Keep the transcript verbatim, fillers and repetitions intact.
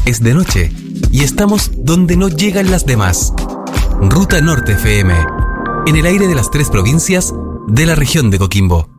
Es de noche y estamos donde no llegan las demás. Ruta Norte F M, en el aire de las tres provincias de la región de Coquimbo.